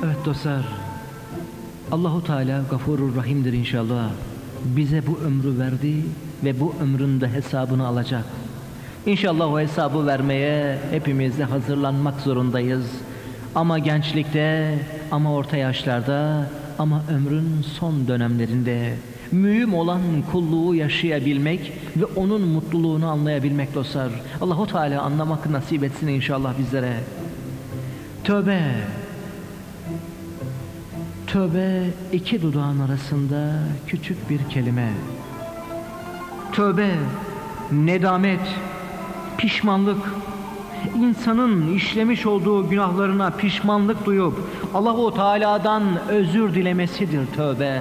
Evet dostlar, Allahu Teala Gafurur Rahim'dir inşallah. Bize bu ömrü verdi ve bu ömrün de hesabını alacak. İnşallah o hesabı vermeye hepimiz de hazırlanmak zorundayız. Ama gençlikte, ama orta yaşlarda, ama ömrün son dönemlerinde mühim olan kulluğu yaşayabilmek ve onun mutluluğunu anlayabilmek dostlar. Allahu Teala anlamak nasip etsin inşallah bizlere. Tövbe. Tövbe iki dudağın arasında küçük bir kelime. Tövbe, nedamet, pişmanlık, insanın işlemiş olduğu günahlarına pişmanlık duyup Allahu Teala'dan özür dilemesidir tövbe.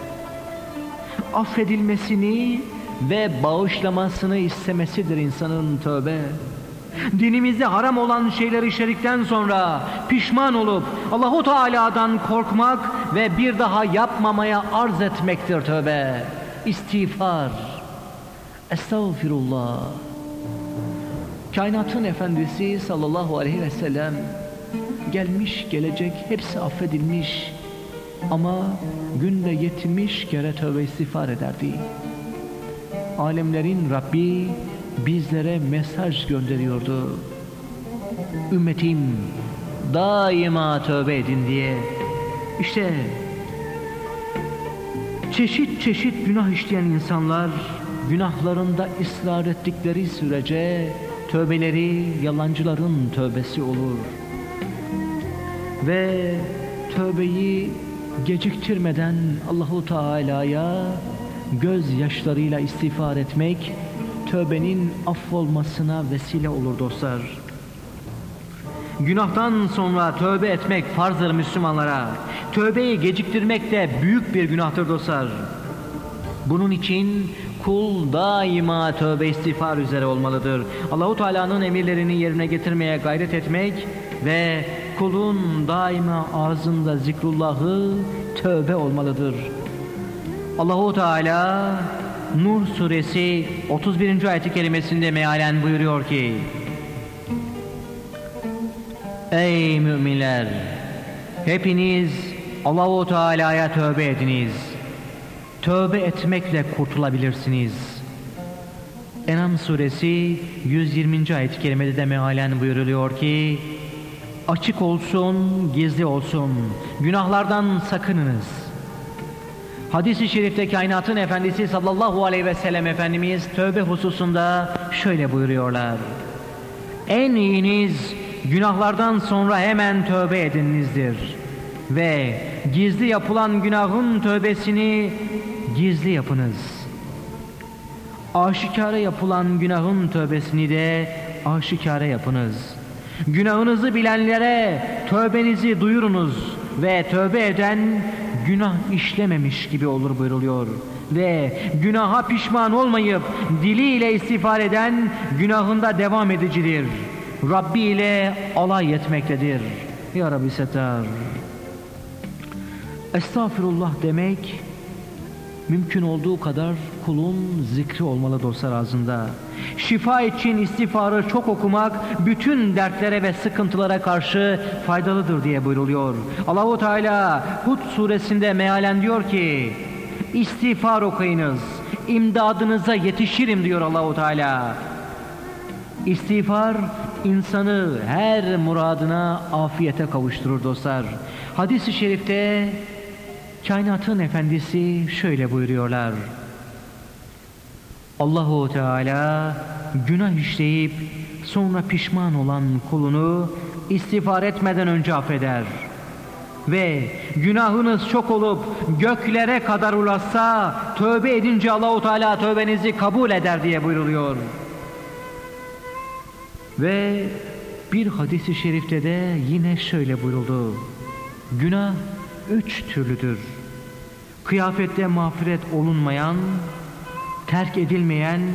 Affedilmesini ve bağışlamasını istemesidir insanın tövbe. Dinimizde haram olan şeyleri işledikten sonra pişman olup Allahu Teala'dan korkmak ve bir daha yapmamaya arz etmektir tövbe. İstiğfar. Estağfirullah. Kainatın efendisi sallallahu aleyhi ve sellem gelmiş gelecek hepsi affedilmiş ama günde 70 kere tövbe istiğfar ederdi. Alemlerin Rabbi bizlere mesaj gönderiyordu. Ümmetim daima tövbe edin diye. İşte çeşit çeşit günah işleyen insanlar günahlarında ısrar ettikleri sürece tövbeleri yalancıların tövbesi olur. Ve tövbeyi geciktirmeden Allahu Teala'ya gözyaşlarıyla istiğfar etmek tövbenin affolmasına vesile olur dostlar. Günahtan sonra tövbe etmek farzdır Müslümanlara. Tövbeyi geciktirmek de büyük bir günahtır dostlar. Bunun için kul daima tövbe istiğfar üzere olmalıdır. Allahu Teala'nın emirlerini yerine getirmeye gayret etmek ve kulun daima ağzında zikrullahı tövbe olmalıdır. Allahu Teala Nur suresi 31. ayet-i kerimesinde mealen buyuruyor ki: Ey müminler! Hepiniz Allahu Teala'ya tövbe ediniz. Tövbe etmekle kurtulabilirsiniz. En'am suresi 120. ayet-i kerimede de mealen buyuruluyor ki: Açık olsun, gizli olsun, günahlardan sakınınız. Hadis-i şerifte kainatın efendisi sallallahu aleyhi ve sellem Efendimiz tövbe hususunda şöyle buyuruyorlar: En iyiniz günahlardan sonra hemen tövbe edinizdir ve gizli yapılan günahın tövbesini gizli yapınız. Aşikare yapılan günahın tövbesini de aşikare yapınız. Günahınızı bilenlere tövbenizi duyurunuz ve tövbe eden günah işlememiş gibi olur buyuruluyor. Ve günaha pişman olmayıp diliyle istiğfar eden günahında devam edicidir. Rabbi ile alay etmektedir. Ya Rabbi setar. Estağfirullah demek mümkün olduğu kadar kulun zikri olmalı dostlar ağzında. Şifa için istiğfarı çok okumak bütün dertlere ve sıkıntılara karşı faydalıdır diye buyruluyor. Allahu Teala Hud suresinde mealen diyor ki: İstiğfar okuyunuz, imdadınıza yetişirim diyor Allahu Teala. İstiğfar insanı her muradına afiyete kavuşturur dostlar. Hadis-i şerifte kainatın efendisi şöyle buyuruyorlar: Allahu Teala günah işleyip sonra pişman olan kulunu istiğfar etmeden önce affeder. Ve günahınız çok olup göklere kadar ulaşsa tövbe edince Allahu Teala tövbenizi kabul eder diye buyruluyor. Ve bir hadis-i şerifte de yine şöyle buyuruldu: Günah 3 türlüdür. Kıyafette mağfiret olunmayan, terk edilmeyen